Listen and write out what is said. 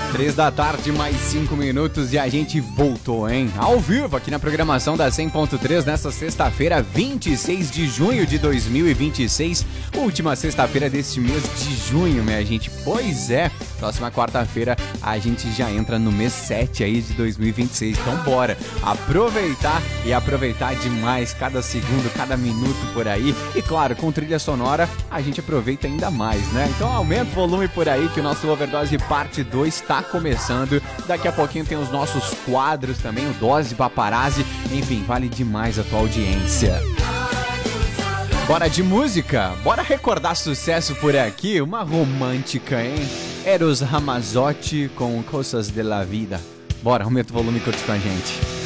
3 da tarde, mais 5 minutos e a gente voltou, hein? Ao vivo aqui na programação da 100.3 nessa sexta-feira, 26 de junho de 2026. Última sexta-feira deste mês de junho, minha gente. Pois é, próxima quarta-feira a gente já entra no mês 7 aí de 2026. Então bora aproveitar e aproveitar demais cada segundo, cada minuto por aí. E claro, com trilha sonora a gente aproveita ainda mais, né? Então aumenta o volume por aí que o nosso Overdose Parte 2 está começando. Daqui a pouquinho tem os nossos quadros também, o Dose Paparazzi. Enfim, vale demais a tua audiência. Bora de música? Bora recordar sucesso por aqui? Uma romântica, hein? Eros Ramazzotti com Coisas de la Vida. Bora, aumenta o volume e curte com a gente.